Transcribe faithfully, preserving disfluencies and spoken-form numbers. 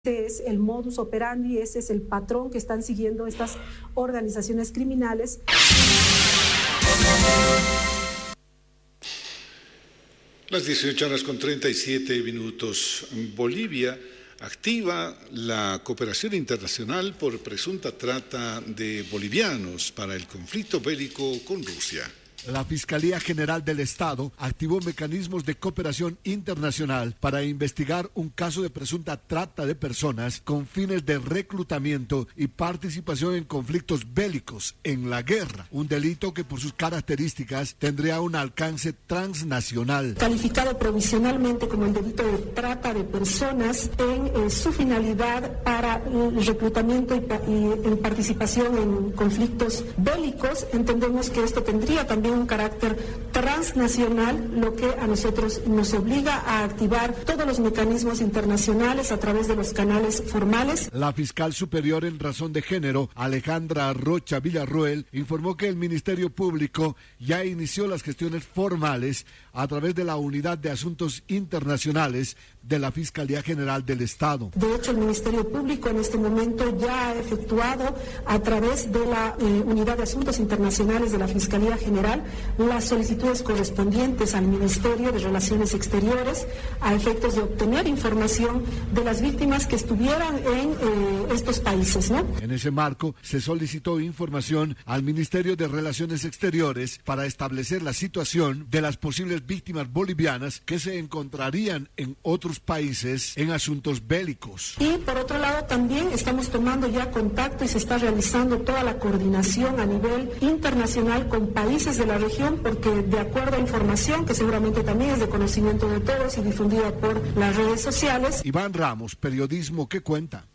Ese es el modus operandi, ese es el patrón que están siguiendo estas organizaciones criminales. Las dieciocho horas con treinta y siete minutos. Bolivia activa la cooperación internacional por presunta trata de bolivianos para el conflicto bélico con Rusia. La Fiscalía General del Estado activó mecanismos de cooperación internacional para investigar un caso de presunta trata de personas con fines de reclutamiento y participación en conflictos bélicos en la guerra, un delito que por sus características tendría un alcance transnacional. Calificado provisionalmente como el delito de trata de personas en eh, su finalidad para el reclutamiento y, y en participación en conflictos bélicos, entendemos que esto tendría también un carácter transnacional, lo que a nosotros nos obliga a activar todos los mecanismos internacionales a través de los canales formales. La fiscal superior en razón de género, Alejandra Rocha Villarroel, informó que el Ministerio Público ya inició las gestiones formales a través de la Unidad de Asuntos Internacionales de la Fiscalía General del Estado. De hecho, el Ministerio Público en este momento ya ha efectuado a través de la eh, Unidad de Asuntos Internacionales de la Fiscalía General las solicitudes correspondientes al Ministerio de Relaciones Exteriores a efectos de obtener información de las víctimas que estuvieran en eh, estos países, ¿no? En ese marco, se solicitó información al Ministerio de Relaciones Exteriores para establecer la situación de las posibles víctimas bolivianas que se encontrarían en otros países en asuntos bélicos. Y por otro lado también estamos tomando ya contacto y se está realizando toda la coordinación a nivel internacional con países de la región, porque de acuerdo a información que seguramente también es de conocimiento de todos y difundida por las redes sociales. Iván Ramos, Periodismo que Cuenta.